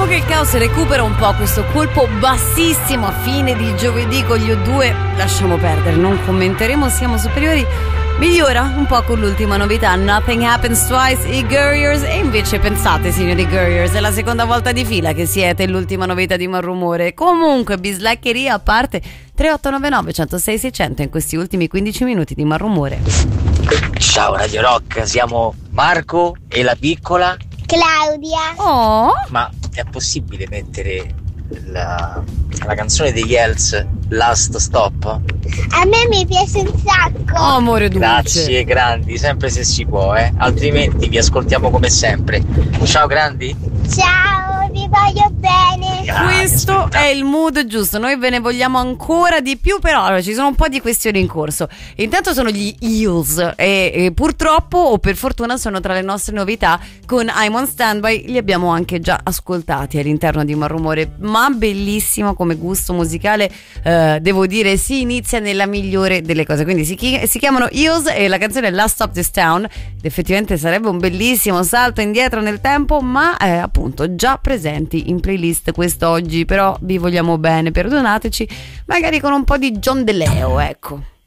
Facciamo che il caos recupera un po' questo colpo bassissimo a fine di giovedì con gli U2. Lasciamo perdere, non commenteremo, siamo superiori. Migliora un po' con l'ultima novità, Nothing Happens Twice, i Gurriers. E invece pensate, signori Gurriers, è la seconda volta di fila che siete l'ultima novità di Malrumore. Comunque, bislaccheria a parte, 3899 106 600 in questi ultimi 15 minuti di Malrumore. Ciao Radio Rock, siamo Marco e la piccola Claudia. Oh, ma è possibile mettere la canzone degli Hells, Last Stop? A me mi piace un sacco. oh amore dolce. Grazie grandi, sempre se si può, altrimenti vi ascoltiamo come sempre. Ciao grandi. Ciao, vi voglio bene. Questo è il mood giusto, noi ve ne vogliamo ancora di più, però allora, ci sono un po' di questioni in corso. Intanto sono gli Eels e purtroppo o per fortuna sono tra le nostre novità. Con I'm on Standby li abbiamo anche già ascoltati all'interno di Malrumore, ma bellissimo come gusto musicale, devo dire si inizia nella migliore delle cose, quindi si chiamano Eels e la canzone è Last Stop This Town ed effettivamente sarebbe un bellissimo salto indietro nel tempo, ma appunto già presenti in playlist quest'oggi, però vi vogliamo bene, perdonateci, magari con un po' di John De Leo, ecco.